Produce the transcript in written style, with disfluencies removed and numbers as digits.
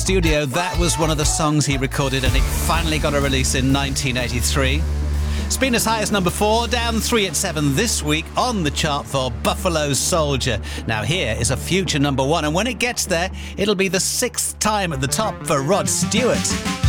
Studio, that was one of the songs he recorded and it finally got a release in 1983. It's been as high as number 4, down 3 at 7 this week on the chart for Buffalo Soldier. Now here is a future number 1, and when it gets there, it'll be the 6th time at the top for Rod Stewart.